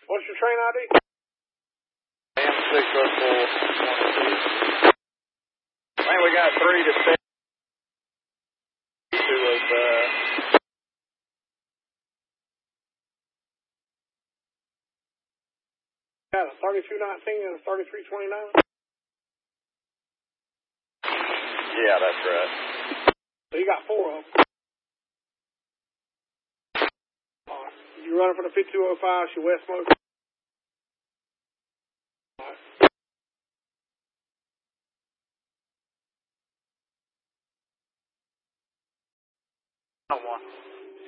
What's your train ID? M60422. I think we got 3 to 7. Who was, Got a 3219 and a 3329. Yeah, that's right. So you got 4 of them. You running for the 5205, your West Smoke. One.